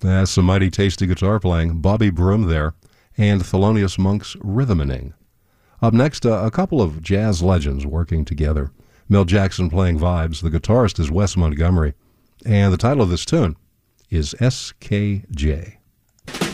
That's some mighty tasty guitar playing. Bobby Broom there, and Thelonious Monk's Rhythmaning. Up next, a couple of jazz legends working together. Mel Jackson playing vibes. The guitarist is Wes Montgomery. And the title of this tune is SKJ.